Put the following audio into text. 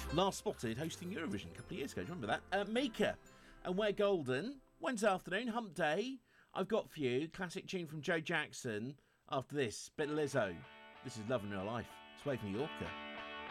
Last spotted hosting Eurovision a couple of years ago. Do you remember that? Mika and We're Golden. Wednesday afternoon, hump day. I've got for you classic tune from Joe Jackson. After this, bit of Lizzo. This is Love in Real Life. Sway from New Yorker.